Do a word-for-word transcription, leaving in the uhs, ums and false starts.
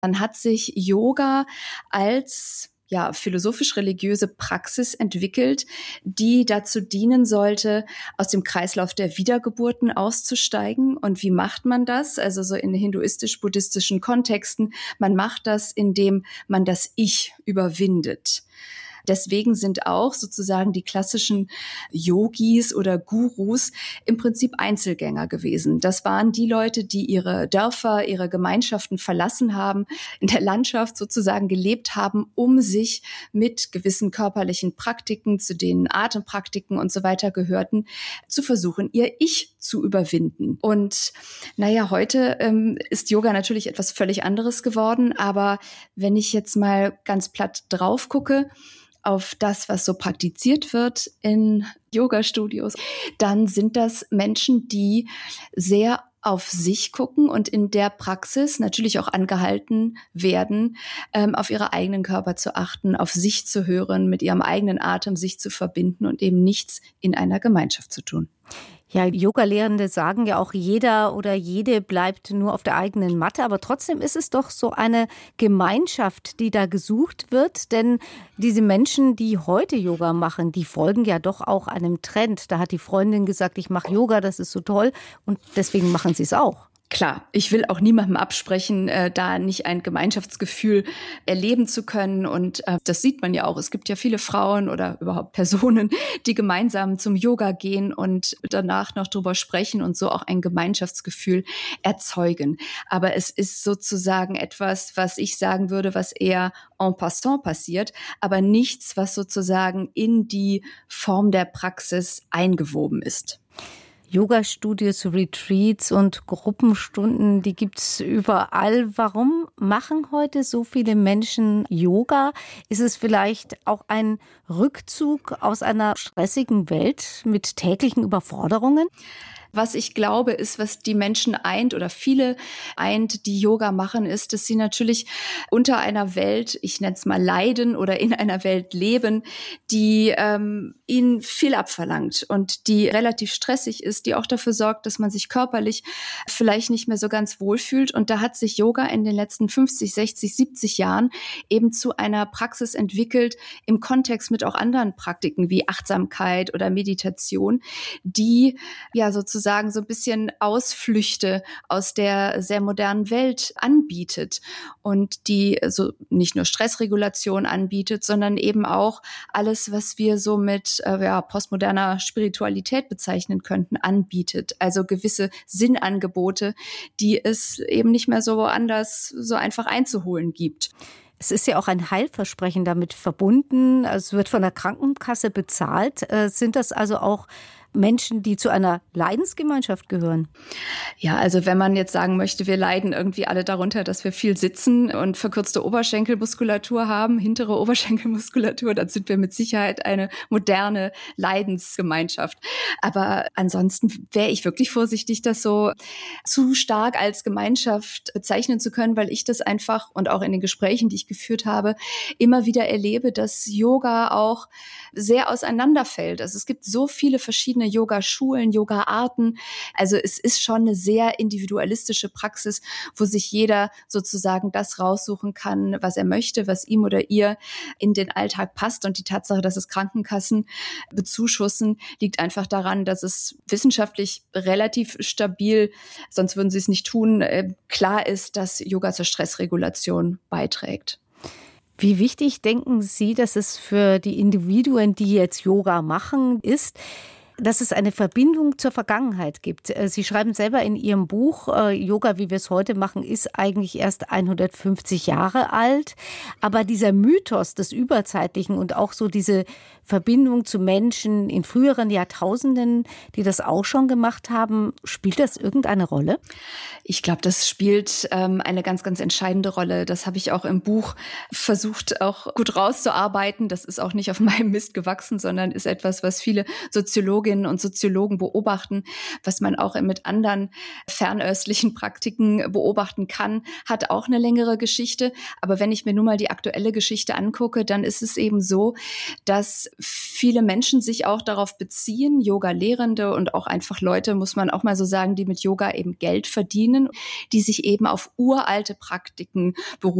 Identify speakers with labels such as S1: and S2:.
S1: Dann hat sich Yoga als ja, philosophisch-religiöse Praxis entwickelt, die dazu dienen sollte, aus dem Kreislauf der Wiedergeburten auszusteigen. Und wie macht man das? Also so in hinduistisch-buddhistischen Kontexten. Man macht das, indem man das Ich überwindet. Deswegen sind auch sozusagen die klassischen Yogis oder Gurus im Prinzip Einzelgänger gewesen. Das waren die Leute, die ihre Dörfer, ihre Gemeinschaften verlassen haben, in der Landschaft sozusagen gelebt haben, um sich mit gewissen körperlichen Praktiken, zu denen Atempraktiken und so weiter gehörten, zu versuchen, ihr Ich zu überwinden. Und naja, heute ähm, ist Yoga natürlich etwas völlig anderes geworden, aber wenn ich jetzt mal ganz platt drauf gucke, auf das, was so praktiziert wird in Yoga-Studios, dann sind das Menschen, die sehr auf sich gucken und in der Praxis natürlich auch angehalten werden, ähm, auf ihre eigenen Körper zu achten, auf sich zu hören, mit ihrem eigenen Atem sich zu verbinden und eben nichts in einer Gemeinschaft zu tun.
S2: Ja, Yoga-Lehrende sagen ja auch, jeder oder jede bleibt nur auf der eigenen Matte. Aber trotzdem ist es doch so eine Gemeinschaft, die da gesucht wird. Denn diese Menschen, die heute Yoga machen, die folgen ja doch auch einem Trend. Da hat die Freundin gesagt, ich mache Yoga, das ist so toll. Und deswegen machen sie es auch.
S1: Klar, ich will auch niemandem absprechen, äh, da nicht ein Gemeinschaftsgefühl erleben zu können. Und äh, das sieht man ja auch. Es gibt ja viele Frauen oder überhaupt Personen, die gemeinsam zum Yoga gehen und danach noch drüber sprechen und so auch ein Gemeinschaftsgefühl erzeugen. Aber es ist sozusagen etwas, was ich sagen würde, was eher en passant passiert, aber nichts, was sozusagen in die Form der Praxis eingewoben ist.
S2: Yoga-Studios, Retreats und Gruppenstunden, die gibt's überall. Warum machen heute so viele Menschen Yoga? Ist es vielleicht auch ein Rückzug aus einer stressigen Welt mit täglichen Überforderungen?
S1: Was ich glaube, ist, was die Menschen eint oder viele eint, die Yoga machen, ist, dass sie natürlich unter einer Welt, ich nenne es mal leiden oder in einer Welt leben, die ähm, ihnen viel abverlangt und die relativ stressig ist, die auch dafür sorgt, dass man sich körperlich vielleicht nicht mehr so ganz wohlfühlt. Und da hat sich Yoga in den letzten fünfzig, sechzig, siebzig Jahren eben zu einer Praxis entwickelt, im Kontext mit auch anderen Praktiken wie Achtsamkeit oder Meditation, die ja sozusagen sagen, so ein bisschen Ausflüchte aus der sehr modernen Welt anbietet und die so nicht nur Stressregulation anbietet, sondern eben auch alles, was wir so mit äh, ja, postmoderner Spiritualität bezeichnen könnten, anbietet. Also gewisse Sinnangebote, die es eben nicht mehr so woanders so einfach einzuholen gibt.
S2: Es ist ja auch ein Heilversprechen damit verbunden. Es wird von der Krankenkasse bezahlt. Sind das also auch Menschen, die zu einer Leidensgemeinschaft gehören?
S1: Ja, also wenn man jetzt sagen möchte, wir leiden irgendwie alle darunter, dass wir viel sitzen und verkürzte Oberschenkelmuskulatur haben, hintere Oberschenkelmuskulatur, dann sind wir mit Sicherheit eine moderne Leidensgemeinschaft. Aber ansonsten wäre ich wirklich vorsichtig, das so zu stark als Gemeinschaft bezeichnen zu können, weil ich das einfach und auch in den Gesprächen, die ich geführt habe, immer wieder erlebe, dass Yoga auch sehr auseinanderfällt. Also es gibt so viele verschiedene Yoga-Schulen, Yoga-Arten. Also es ist schon eine sehr individualistische Praxis, wo sich jeder sozusagen das raussuchen kann, was er möchte, was ihm oder ihr in den Alltag passt. Und die Tatsache, dass es Krankenkassen bezuschussen, liegt einfach daran, dass es wissenschaftlich relativ stabil, sonst würden sie es nicht tun, klar ist, dass Yoga zur Stressregulation beiträgt.
S2: Wie wichtig denken Sie, dass es für die Individuen, die jetzt Yoga machen, ist, dass es eine Verbindung zur Vergangenheit gibt? Sie schreiben selber in Ihrem Buch, Yoga, wie wir es heute machen, ist eigentlich erst hundertfünfzig Jahre alt. Aber dieser Mythos des Überzeitlichen und auch so diese Verbindung zu Menschen in früheren Jahrtausenden, die das auch schon gemacht haben, spielt das irgendeine Rolle?
S1: Ich glaube, das spielt ähm, eine ganz, ganz entscheidende Rolle. Das habe ich auch im Buch versucht, auch gut rauszuarbeiten. Das ist auch nicht auf meinem Mist gewachsen, sondern ist etwas, was viele Soziologinnen Soziologinnen und Soziologen beobachten, was man auch mit anderen fernöstlichen Praktiken beobachten kann, hat auch eine längere Geschichte. Aber wenn ich mir nun mal die aktuelle Geschichte angucke, dann ist es eben so, dass viele Menschen sich auch darauf beziehen, Yoga-Lehrende und auch einfach Leute, muss man auch mal so sagen, die mit Yoga eben Geld verdienen, die sich eben auf uralte Praktiken berufen.